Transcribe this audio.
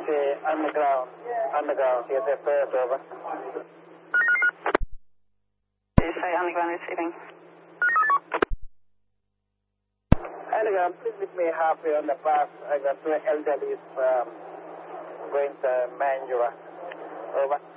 Okay, underground. Underground, yes, at first, over. Did you say underground receiving? Underground, please meet me halfway on the path. I got two elderlies going to Mandurah. Over.